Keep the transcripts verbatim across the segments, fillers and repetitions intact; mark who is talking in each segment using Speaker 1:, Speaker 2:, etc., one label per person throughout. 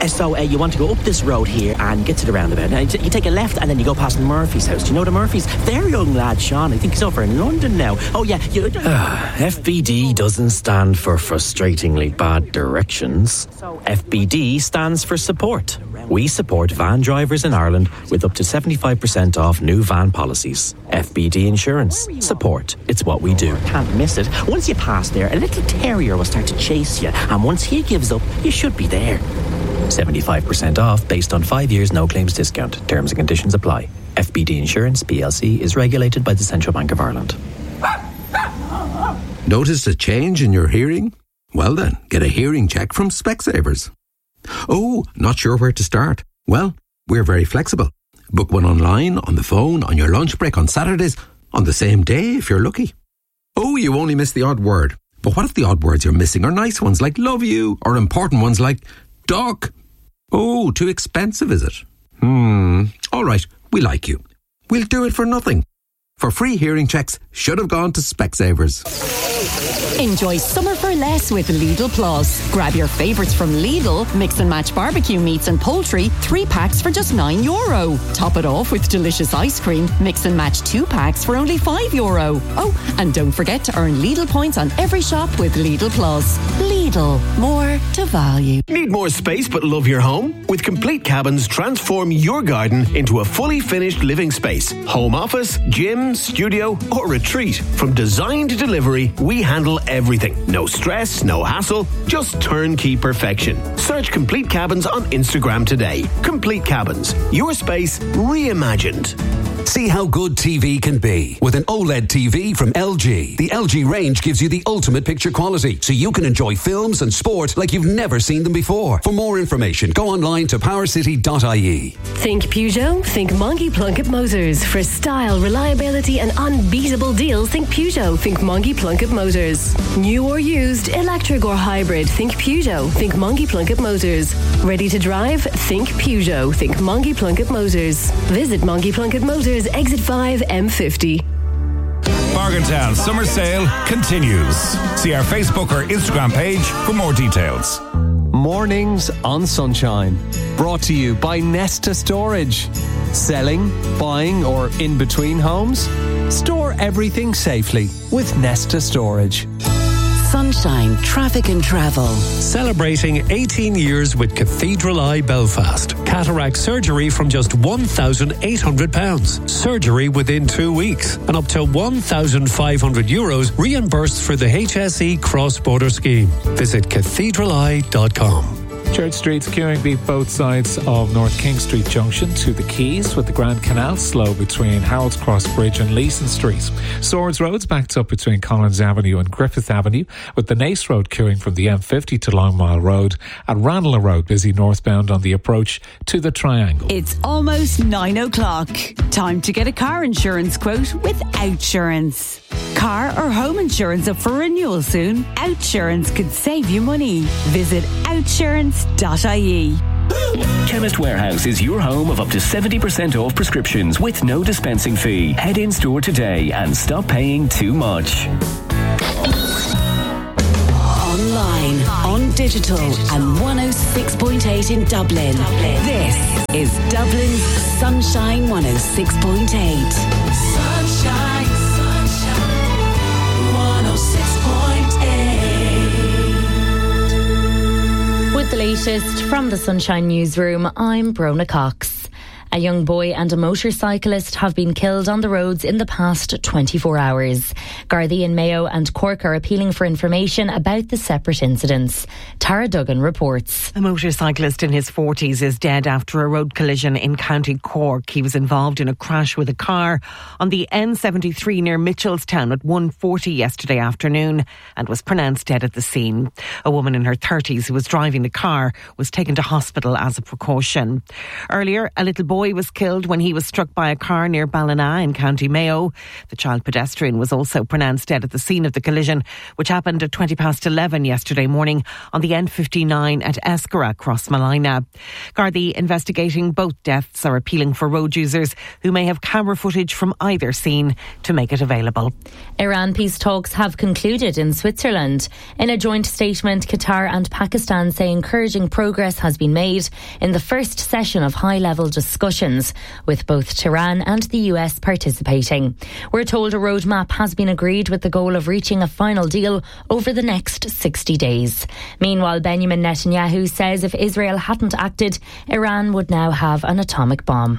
Speaker 1: Uh, so uh, you want to go up this road here and get to the roundabout. Now, you take a left and then you go past Murphy's house. Do you know the Murphys? Their young lad, Sean, I think he's over in London now. Oh, yeah. You...
Speaker 2: F B D doesn't stand for frustratingly bad directions. F B D stands for support. We support van drivers in Ireland with up to seventy-five percent off new van policies. F B D Insurance. Support. It's what we do.
Speaker 1: Can't miss it. Once you pass there, a little terrier will start to chase you. And once he gives up, you should be there.
Speaker 2: seventy-five percent off based on five years no claims discount. Terms and conditions apply. F B D Insurance P L C is regulated by the Central Bank of Ireland.
Speaker 3: Noticed a change in your hearing? Well then, get a hearing check from Specsavers. Oh, not sure where to start? Well, we're very flexible. Book one online, on the phone, on your lunch break, on Saturdays, on the same day if you're lucky. Oh, you only miss the odd word. But what if the odd words you're missing are nice ones like love you, or important ones like dog? Oh, too expensive, is it? Hmm, all right, we like you. We'll do it for nothing. For free hearing checks, should have gone to Specsavers.
Speaker 4: Enjoy summer for less with Lidl Plus. Grab your favourites from Lidl, mix and match barbecue meats and poultry, three packs for just nine euro. Top it off with delicious ice cream, mix and match two packs for only five euro. Oh, and don't forget to earn Lidl points on every shop with Lidl Plus. Lidl, more to value.
Speaker 5: Need more space but love your home? With Complete Cabins, transform your garden into a fully finished living space. Home office, gym, studio or retreat. From design to delivery, we handle everything. No stress, no hassle, just turnkey perfection. Search Complete Cabins on Instagram today. Complete Cabins, your space reimagined.
Speaker 6: See how good T V can be with an OLED T V from L G. The L G range gives you the ultimate picture quality, so you can enjoy films and sport like you've never seen them before. For more information, go online to power city dot I E.
Speaker 7: Think Peugeot? Think Monkey Plunkett Motors. For style, reliability and unbeatable deals, think Peugeot. Think Monkey Plunkett Motors. New or used, electric or hybrid, think Peugeot. Think Monkey Plunkett Motors. Ready to drive? Think Peugeot. Think Monkey Plunkett Motors. Visit Monkey Plunkett Motors, Exit five, M fifty.
Speaker 8: Bargaintown Summer Sale continues. See our Facebook or Instagram page for more details.
Speaker 9: Mornings on Sunshine. Brought to you by Nesta Storage. Selling, buying or in between homes? Store everything safely with Nesta Storage.
Speaker 10: Sunshine Traffic and Travel.
Speaker 11: Celebrating eighteen years with Cathedral Eye Belfast. Cataract surgery from just one thousand eight hundred pounds. Surgery within two weeks. And up to one thousand five hundred euros reimbursed for the H S E cross-border scheme. Visit cathedral eye dot com.
Speaker 12: Church Street's queuing beat both sides of North King Street Junction to the Quays, with the Grand Canal slow between Harold's Cross Bridge and Leeson Street. Swords Road's backed up between Collins Avenue and Griffith Avenue, with the Nace Road queuing from the M fifty to Long Mile Road, and Ranelagh Road busy northbound on the approach to the Triangle.
Speaker 13: It's almost nine o'clock. Time to get a car insurance quote with Outsurance. Car or home insurance up for renewal soon? Outsurance could save you money. Visit outsurance dot I E.
Speaker 14: Chemist Warehouse is your home of up to seventy percent off prescriptions with no dispensing fee. Head in store today and stop paying too much.
Speaker 10: Online, on digital, and one oh six point eight in Dublin. This is Dublin's Sunshine one oh six point eight.
Speaker 15: Sunshine, sunshine, one oh six point eight.
Speaker 16: With the latest from the Sunshine Newsroom, I'm Brona Cox. A young boy and a motorcyclist have been killed on the roads in the past twenty-four hours. Gardaí and Mayo and Cork are appealing for information about the separate incidents. Tara Duggan reports.
Speaker 17: A motorcyclist in his forties is dead after a road collision in County Cork. He was involved in a crash with a car on the N seventy-three near Mitchelstown at one forty yesterday afternoon and was pronounced dead at the scene. A woman in her thirties who was driving the car was taken to hospital as a precaution. Earlier, a little boy boy was killed when he was struck by a car near Ballina in County Mayo. The child pedestrian was also pronounced dead at the scene of the collision, which happened at twenty past eleven yesterday morning on the N fifty-nine at Escara, Crossmalina. Gardaí investigating both deaths are appealing for road users who may have camera footage from either scene to make it available.
Speaker 16: Iran peace talks have concluded in Switzerland. In a joint statement, Qatar and Pakistan say encouraging progress has been made in the first session of high-level discussions, with both Tehran and the U S participating. We're told a roadmap has been agreed with the goal of reaching a final deal over the next sixty days. Meanwhile, Benjamin Netanyahu says if Israel hadn't acted, Iran would now have an atomic bomb.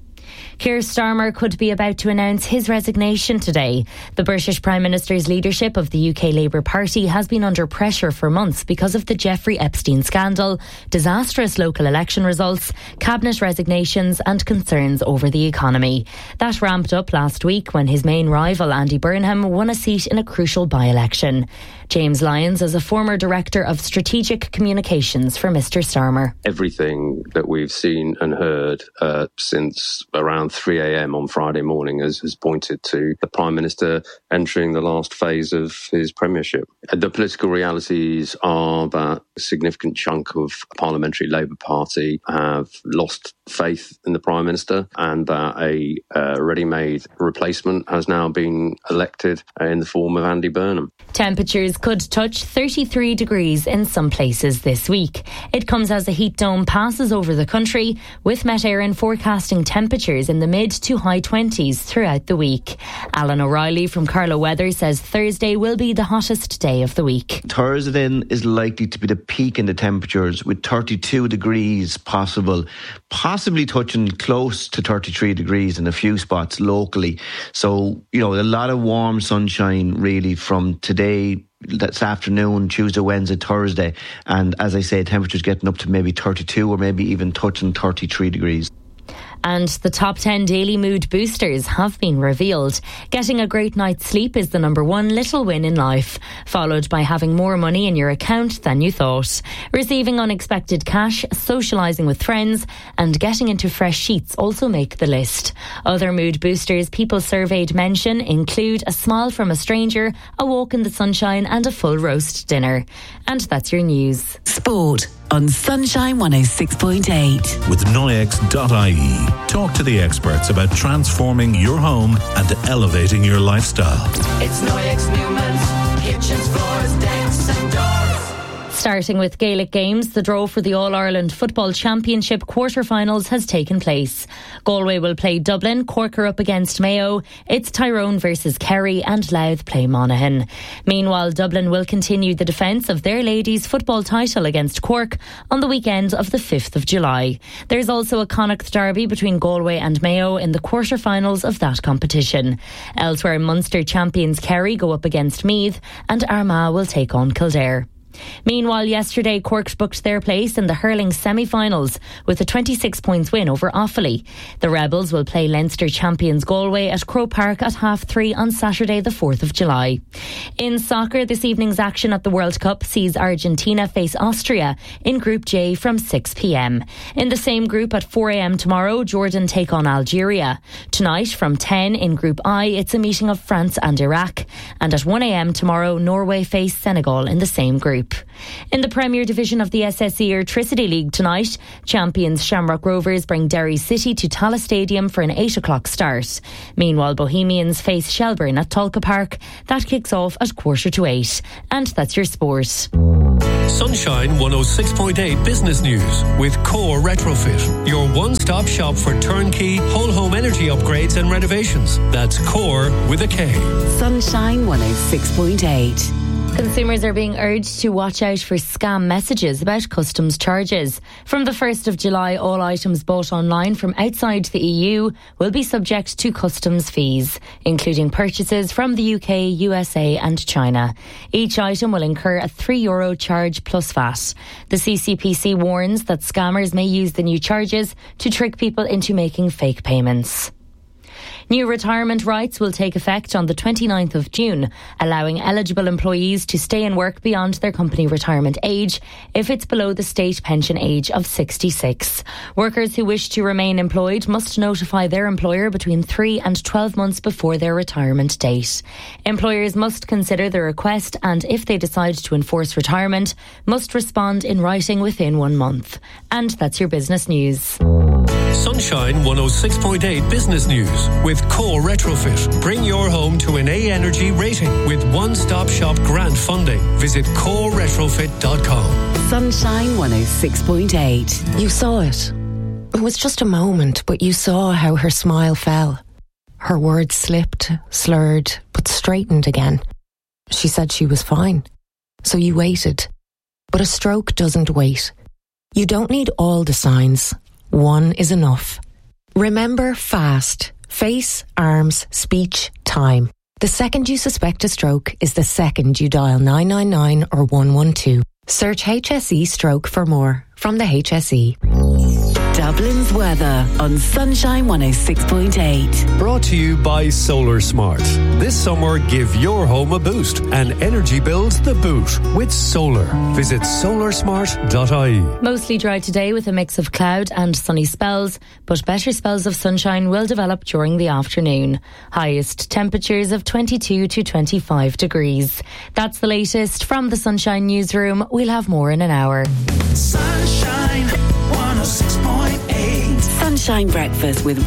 Speaker 16: Keir Starmer could be about to announce his resignation today. The British Prime Minister's leadership of the U K Labour Party has been under pressure for months because of the Jeffrey Epstein scandal, disastrous local election results, cabinet resignations and concerns over the economy. That ramped up last week when his main rival, Andy Burnham, won a seat in a crucial by-election. James Lyons is a former Director of Strategic Communications for Mr Starmer.
Speaker 18: Everything that we've seen and heard uh, since around three a.m. on Friday morning has, has pointed to the Prime Minister entering the last phase of his premiership. The political realities are that a significant chunk of the Parliamentary Labour Party have lost faith in the Prime Minister, and that a uh, ready-made replacement has now been elected in the form of Andy Burnham.
Speaker 16: Temperatures could touch thirty-three degrees in some places this week. It comes as a heat dome passes over the country, with Met Éireann forecasting temperatures in the mid to high twenties throughout the week. Alan O'Reilly from Carlow Weather says Thursday will be the hottest day of the week.
Speaker 19: Thursday then is likely to be the peak in the temperatures, with thirty-two degrees possible, possibly touching close to thirty-three degrees in a few spots locally. So, you know, a lot of warm sunshine really from today, this afternoon, Tuesday, Wednesday, Thursday. And as I say, temperatures getting up to maybe thirty-two or maybe even touching thirty-three degrees.
Speaker 16: And the top ten daily mood boosters have been revealed. Getting a great night's sleep is the number one little win in life, followed by having more money in your account than you thought. Receiving unexpected cash, socialising with friends and getting into fresh sheets also make the list. Other mood boosters people surveyed mention include a smile from a stranger, a walk in the sunshine and a full roast dinner. And that's your news.
Speaker 10: Sport on Sunshine one oh six point eight.
Speaker 8: With Noyex dot I E. Talk to the experts about transforming your home and elevating your lifestyle.
Speaker 15: It's Noyex Newman's kitchens, floors, decks and doors.
Speaker 16: Starting with Gaelic games, the draw for the All-Ireland Football Championship quarter-finals has taken place. Galway will play Dublin, Cork are up against Mayo, it's Tyrone versus Kerry and Louth play Monaghan. Meanwhile, Dublin will continue the defence of their ladies' football title against Cork on the weekend of the fifth of July. There's also a Connacht derby between Galway and Mayo in the quarter-finals of that competition. Elsewhere, Munster champions Kerry go up against Meath and Armagh will take on Kildare. Meanwhile, yesterday Cork booked their place in the hurling semi-finals with a twenty-six points win over Offaly. The Rebels will play Leinster champions Galway at Croke Park at half three on Saturday the fourth of July. In soccer, this evening's action at the World Cup sees Argentina face Austria in Group J from six p.m. In the same group at four a.m. tomorrow, Jordan take on Algeria. Tonight from ten in Group I, it's a meeting of France and Iraq. And at one a.m. tomorrow, Norway face Senegal in the same group. In the Premier Division of the S S E Electricity League tonight, champions Shamrock Rovers bring Derry City to Tallaght Stadium for an eight o'clock start. Meanwhile, Bohemians face Shelburne at Tolka Park. That kicks off at quarter to eight. And that's your sport.
Speaker 11: Sunshine one oh six point eight Business News with Core Retrofit, your one-stop shop for turnkey whole home energy upgrades and renovations. That's Core with a K.
Speaker 10: Sunshine one oh six point eight.
Speaker 16: Consumers are being urged to watch out for scam messages about customs charges. From the first of July, all items bought online from outside the E U will be subject to customs fees, including purchases from the U K, U S A and China. Each item will incur a three euro charge plus V A T. The C C P C warns that scammers may use the new charges to trick people into making fake payments. New retirement rights will take effect on the twenty-ninth of June, allowing eligible employees to stay in work beyond their company retirement age if it's below the state pension age of sixty-six. Workers who wish to remain employed must notify their employer between three and twelve months before their retirement date. Employers must consider the request and, if they decide to enforce retirement, must respond in writing within one month. And that's your business news.
Speaker 11: Sunshine one oh six point eight Business News with Core Retrofit. Bring your home to an A Energy rating with one-stop shop grant funding. Visit core retrofit dot com.
Speaker 10: Sunshine one oh six point eight.
Speaker 20: You saw it. It was just a moment, but you saw how her smile fell. Her words slipped, slurred, but straightened again. She said she was fine. So you waited. But a stroke doesn't wait. You don't need all the signs. One is enough. Remember FAST. Face, arms, speech, time. The second you suspect a stroke is the second you dial nine nine nine or one one two. Search H S E stroke for more from the H S E.
Speaker 10: Dublin's weather on Sunshine one oh six point eight.
Speaker 11: Brought to you by Solar Smart. This summer, give your home a boost and energy bills the boot with solar. Visit solar smart dot I E.
Speaker 16: Mostly dry today with a mix of cloud and sunny spells, but better spells of sunshine will develop during the afternoon. Highest temperatures of twenty-two to twenty-five degrees. That's the latest from the Sunshine Newsroom. We'll have more in an hour.
Speaker 15: Sunshine one oh six point eight.
Speaker 10: Sunshine Breakfast with